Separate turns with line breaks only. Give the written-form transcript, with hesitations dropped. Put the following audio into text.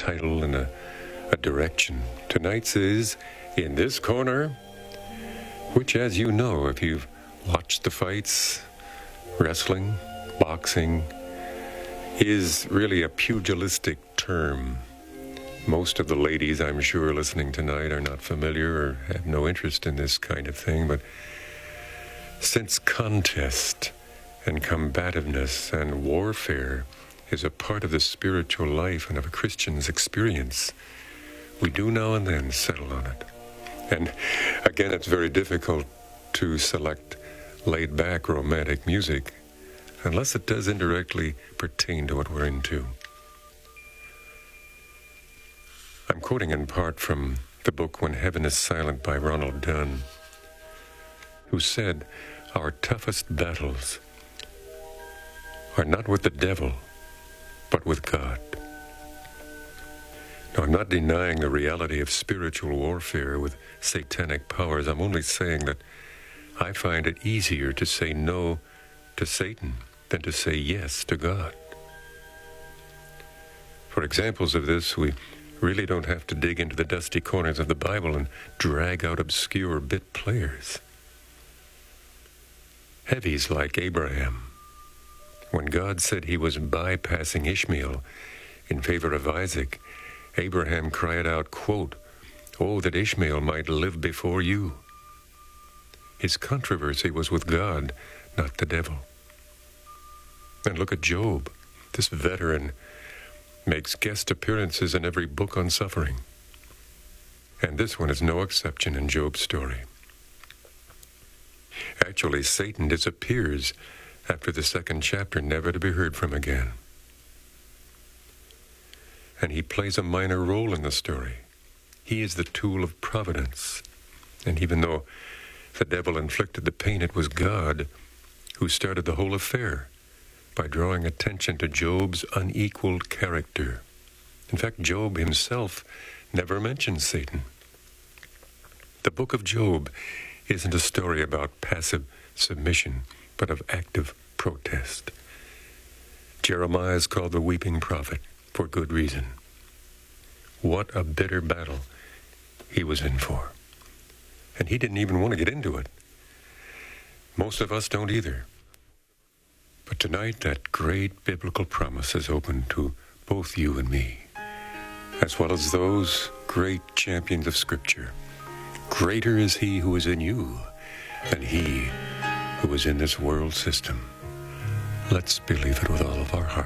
title and a direction. Tonight's is In This Corner, which, as you know, if you've watched the fights, wrestling, boxing, is really a pugilistic term. Most of the ladies, I'm sure, listening tonight are not familiar or have no interest in this kind of thing, but since contest and combativeness and warfare is a part of the spiritual life and of a Christian's experience, we do now and then settle on it. And again, it's very difficult to select laid-back romantic music unless it does indirectly pertain to what we're into. I'm quoting in part from the book When Heaven is Silent by Ronald Dunn, who said, "Our toughest battles are not with the devil, but with God." Now, I'm not denying the reality of spiritual warfare with satanic powers. I'm only saying that I find it easier to say no to Satan than to say yes to God. For examples of this, we really don't have to dig into the dusty corners of the Bible and drag out obscure bit players. Heavies like Abraham. When God said he was bypassing Ishmael in favor of Isaac, Abraham cried out, quote, "Oh, that Ishmael might live before you." His controversy was with God, not the devil. And look at Job. This veteran makes guest appearances in every book on suffering. And this one is no exception in Job's story. Actually, Satan disappears after the second chapter, never to be heard from again. And he plays a minor role in the story. He is the tool of providence. And even though the devil inflicted the pain, it was God who started the whole affair by drawing attention to Job's unequaled character. In fact, Job himself never mentions Satan. The book of Job isn't a story about passive submission, but of active protest. Jeremiah is called the weeping prophet for good reason. What a bitter battle he was in for. And he didn't even want to get into it. Most of us don't either. But tonight, that great biblical promise is open to both you and me, as well as those great champions of Scripture. Greater is he who is in you than he who is in this world system. Let's believe it with all of our heart.